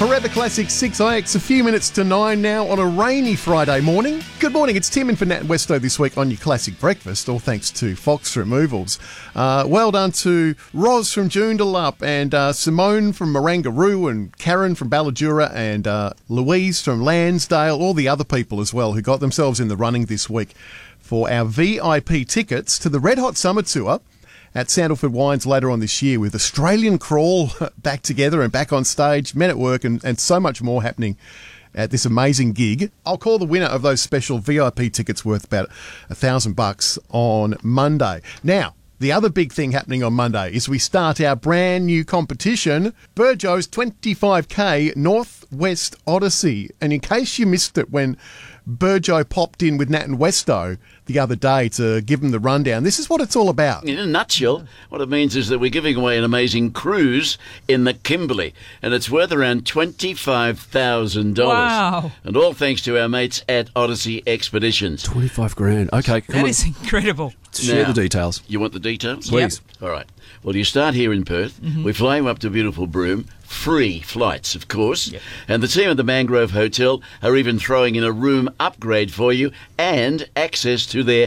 Forever Classic 6IX, a few minutes to 9 now on a rainy Friday morning. Good morning, it's Tim in for Nat Westo this week on your Classic Breakfast, all thanks to Fox Removals. Well done to Roz from Joondalup and Simone from Marangaroo and Karen from Balladura and Louise from Lansdale, all the other people as well who got themselves in the running this week for our VIP tickets to the Red Hot Summer Tour at Sandalford Wines later on this year, with Australian Crawl back together and back on stage, Men at Work and so much more happening at this amazing gig. I'll call the winner of those special VIP tickets worth about $1,000 on Monday. Now, the other big thing happening on Monday is we start our brand new competition, Burjo's 25K Northwest Odyssey. And in case you missed it when Burjo popped in with Nat and Westo the other day to give them the rundown, this is what it's all about. In a nutshell, what it means is that we're giving away an amazing cruise in the Kimberley, and it's worth around $25,000. Wow. And all thanks to our mates at Odyssey Expeditions. 25 grand. Okay, come That on. is incredible. Share Now, the details. You want the details? Please. All right. Well, you start here in Perth. We fly you up to beautiful Broome. Free flights, of course. Yep. And the team at the Mangrove Hotel are even throwing in a room upgrade for you and access to their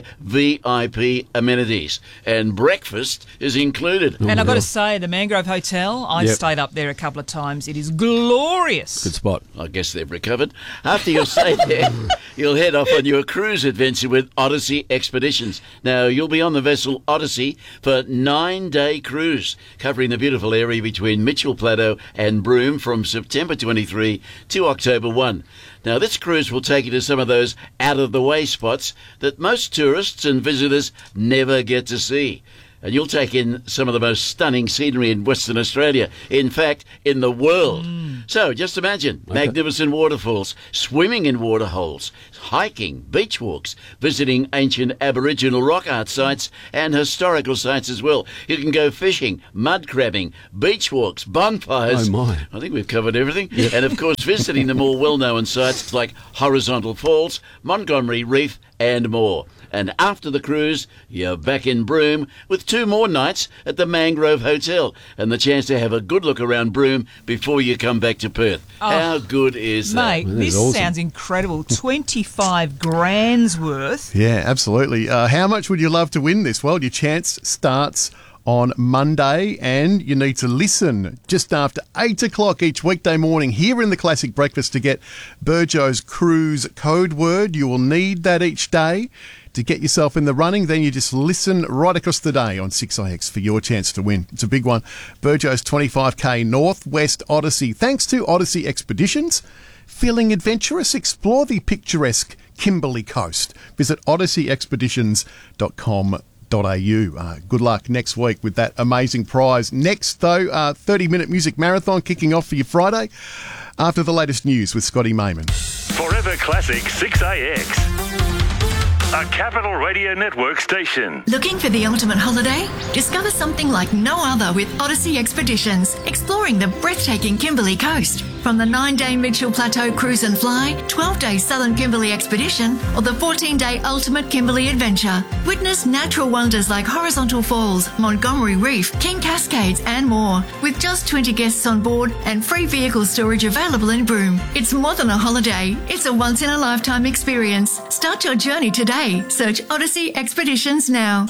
VIP amenities. And breakfast is included. And I've got to say, the Mangrove Hotel, I've Yep. stayed up there a couple of times. It is glorious. Good spot. I guess they've recovered. After your stay there, you'll head off on your cruise adventure with Odyssey Expeditions. Now, you'll be on the vessel Odyssey for a 9-day cruise, covering the beautiful area between Mitchell Plateau and Broome from September 23 to October 1. Now, this cruise will take you to some of those out-of-the-way spots that most tourists and visitors never get to see. And you'll take in some of the most stunning scenery in Western Australia, in fact, in the world. So, just imagine, magnificent waterfalls, swimming in waterholes, hiking, beach walks, visiting ancient Aboriginal rock art sites and historical sites as well. You can go fishing, mud crabbing, beach walks, bonfires. Oh, my. I think we've covered everything. And, of course, visiting the more well-known sites like Horizontal Falls, Montgomery Reef, and more. And after the cruise, you're back in Broome with 2 more nights at the Mangrove Hotel and the chance to have a good look around Broome before you come back to Perth. How good is that? Mate, this awesome. sounds incredible. 25 grand's worth. Yeah, absolutely. How much would you love to win this? Well, your chance starts on Monday, and you need to listen just after 8 o'clock each weekday morning here in the Classic Breakfast to get Burjo's cruise code word. You will need that each day to get yourself in the running. Then you just listen right across the day on 6IX for your chance to win. It's a big one. Burjo's 25K Northwest Odyssey. Thanks to Odyssey Expeditions. Feeling adventurous? Explore the picturesque Kimberley coast. Visit odysseyexpeditions.com.au. Good luck next week with that amazing prize. Next, though, 30-minute music marathon kicking off for your Friday after the latest news with Scotty Mayman. Forever Classic 6AX. A Capital Radio Network station. Looking for the ultimate holiday? Discover something like no other with Odyssey Expeditions, exploring the breathtaking Kimberley coast. From the 9-day Mitchell Plateau Cruise and Fly, 12-day Southern Kimberley Expedition, or the 14-day Ultimate Kimberley Adventure. Witness natural wonders like Horizontal Falls, Montgomery Reef, King Cascades, and more. With just 20 guests on board and free vehicle storage available in Broome. It's more than a holiday. It's a once-in-a-lifetime experience. Start your journey today. Search Odyssey Expeditions now.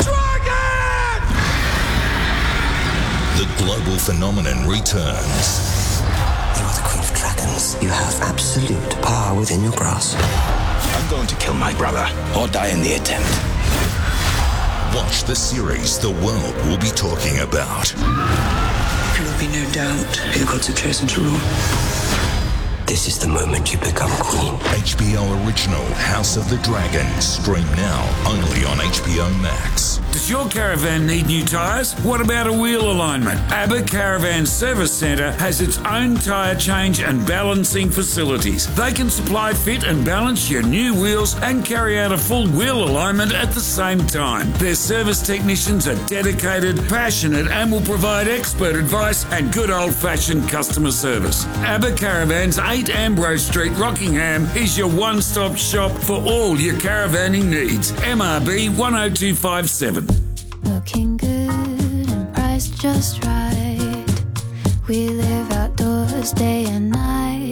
The global phenomenon returns. You are the Queen of Dragons. You have absolute power within your grasp. I'm going to kill my brother or die in the attempt. Watch the series the world will be talking about. There will be no doubt who gods have chosen to rule. This is the moment you become queen. HBO original House of the Dragon. Stream now only on HBO Max. Does your caravan need new tyres? What about a wheel alignment? ABBA Caravan Service Centre has its own tyre change and balancing facilities. They can supply, fit and balance your new wheels and carry out a full wheel alignment at the same time. Their service technicians are dedicated, passionate and will provide expert advice and good old-fashioned customer service. ABBA Caravans 8 Ambrose Street, Rockingham is your one-stop shop for all your caravanning needs. MRB 10257. Looking good and priced just right. We live outdoors day and night.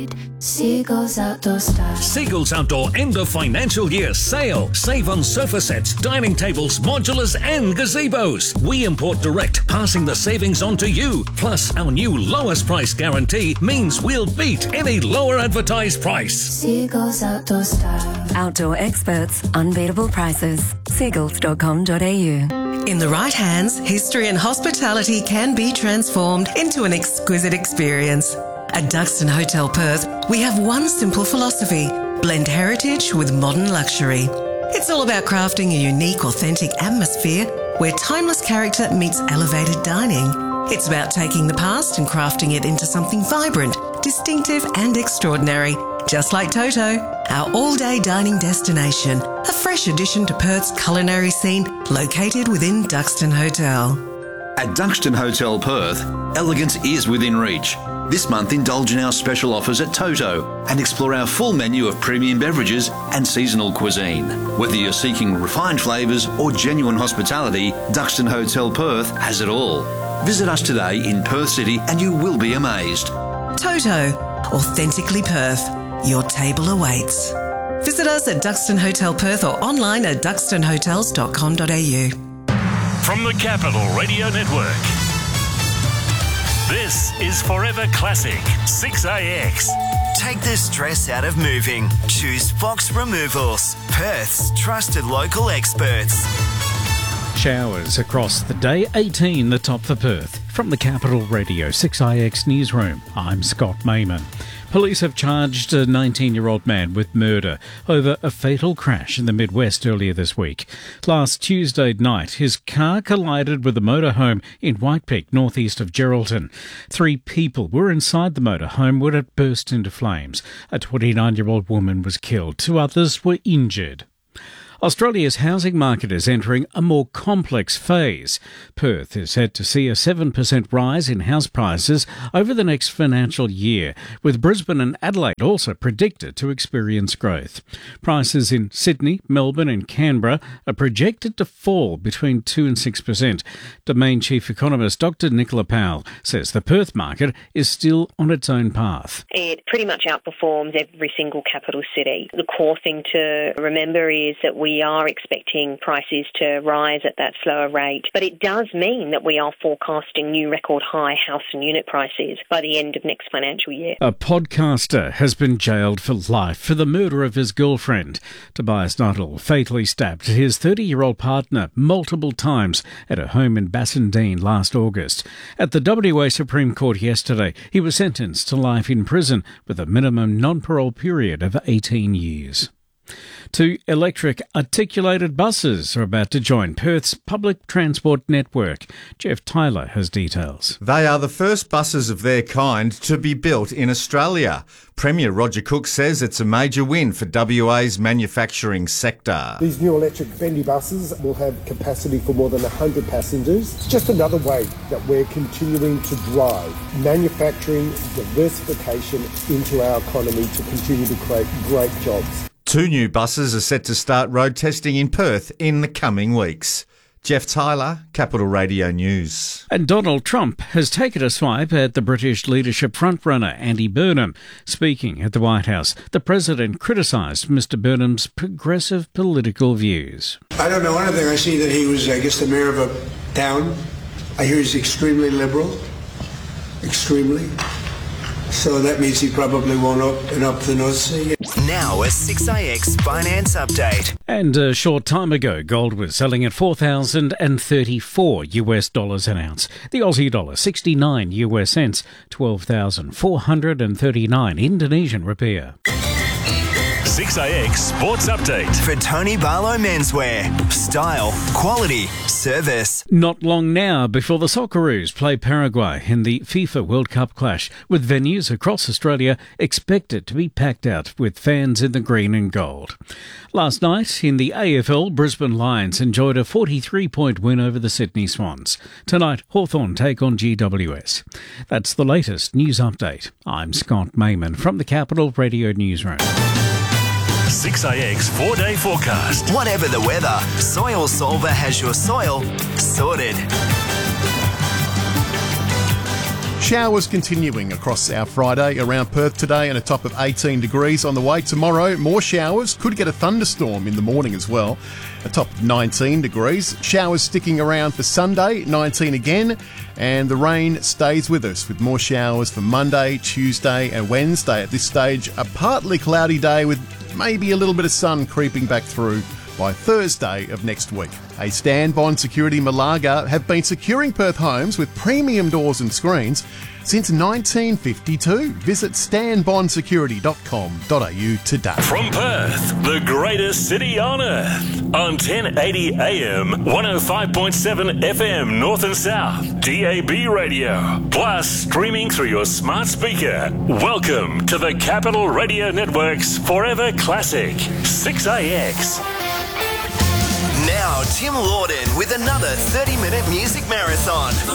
it. Seagulls Outdoor Style. Seagulls Outdoor end of financial year sale. Save on sofa sets, dining tables, modulars and gazebos. We import direct, passing the savings on to you. Plus, our new lowest price guarantee means we'll beat any lower advertised price. Seagulls Outdoor Style. Outdoor experts, unbeatable prices. Seagulls.com.au. In the right hands, history and hospitality can be transformed into an exquisite experience. At Duxton Hotel Perth, we have one simple philosophy: blend heritage with modern luxury. It's all about crafting a unique, authentic atmosphere where timeless character meets elevated dining. It's about taking the past and crafting it into something vibrant, distinctive and extraordinary. Just like Toto, our all-day dining destination, a fresh addition to Perth's culinary scene located within Duxton Hotel. At Duxton Hotel Perth, elegance is within reach. This month, indulge in our special offers at Toto and explore our full menu of premium beverages and seasonal cuisine. Whether you're seeking refined flavours or genuine hospitality, Duxton Hotel Perth has it all. Visit us today in Perth City and you will be amazed. Toto, authentically Perth. Your table awaits. Visit us at Duxton Hotel Perth or online at duxtonhotels.com.au. From the Capital Radio Network, this is Forever Classic 6AX. Take the stress out of moving. Choose Fox Removals, Perth's trusted local experts. Showers across the day, 18 the top for Perth. From the Capital Radio 6IX Newsroom, I'm Scott Mayman. Police have charged a 19-year-old man with murder over a fatal crash in the Midwest earlier this week. Last Tuesday night, his car collided with a motorhome in White Peak, northeast of Geraldton. 3 people were inside the motorhome when it burst into flames. A 29-year-old woman was killed. 2 others were injured. Australia's housing market is entering a more complex phase. Perth is set to see a 7% rise in house prices over the next financial year, with Brisbane and Adelaide also predicted to experience growth. Prices in Sydney, Melbourne and Canberra are projected to fall between 2 and 6%. Domain Chief Economist Dr Nicola Powell says the Perth market is still on its own path. It pretty much outperforms every single capital city. The core thing to remember is that we are expecting prices to rise at that slower rate, but it does mean that we are forecasting new record high house and unit prices by the end of next financial year. A podcaster has been jailed for life for the murder of his girlfriend. Tobias Nuttall fatally stabbed his 30-year-old partner multiple times at a home in Bassendean last August. At the WA Supreme Court yesterday, he was sentenced to life in prison with a minimum non-parole period of 18 years. 2 electric articulated buses are about to join Perth's public transport network. Jeff Tyler has details. They are the first buses of their kind to be built in Australia. Premier Roger Cook says it's a major win for WA's manufacturing sector. These new electric bendy buses will have capacity for more than 100 passengers. It's just another way that we're continuing to drive manufacturing diversification into our economy to continue to create great jobs. 2 new buses are set to start road testing in Perth in the coming weeks. Jeff Tyler, Capital Radio News. And Donald Trump has taken a swipe at the British leadership frontrunner Andy Burnham. Speaking at the White House, the president criticised Mr Burnham's progressive political views. I don't know anything. I see that he was, the mayor of a town. I hear he's extremely liberal. Extremely. So that means he probably won't open up the North Sea. Now a 6AX finance update. And a short time ago, gold was selling at $4,034 an ounce. The Aussie dollar 69 US cents, 12,439 Indonesian rupiah. 6AX Sports Update. For Tony Barlow Menswear. Style, quality, service. Not long now before the Socceroos play Paraguay in the FIFA World Cup clash, with venues across Australia expected to be packed out with fans in the green and gold. Last night in the AFL, Brisbane Lions enjoyed a 43-point win over the Sydney Swans. Tonight, Hawthorn take on GWS. That's the latest news update. I'm Scott Mayman from the Capital Radio Newsroom. 6AX 4-day forecast. Whatever the weather, Soil Solver has your soil sorted. Showers continuing across our Friday around Perth today and a top of 18 degrees on the way. Tomorrow, more showers. Could get a thunderstorm in the morning as well. A top of 19 degrees. Showers sticking around for Sunday, 19 again. And the rain stays with us with more showers for Monday, Tuesday and Wednesday. At this stage, a partly cloudy day with maybe a little bit of sun creeping back through by Thursday of next week. A Stan Bond Security Malaga have been securing Perth homes with premium doors and screens since 1952. Visit stanbondsecurity.com.au today. From Perth, the greatest city on earth, on 1080 AM, 105.7 FM North and South, DAB radio, plus streaming through your smart speaker. Welcome to the Capital Radio Network's Forever Classic, 6AX. Now, Tim Lawden with another 30-minute music marathon.